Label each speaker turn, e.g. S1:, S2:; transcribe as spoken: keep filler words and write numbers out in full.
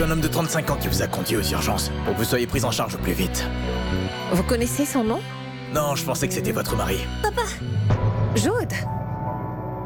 S1: un homme de trente-cinq ans qui vous a conduit aux urgences, pour que vous soyez pris en charge au plus vite.
S2: Vous connaissez son nom?
S1: Non, je pensais que c'était votre mari.
S2: Jude!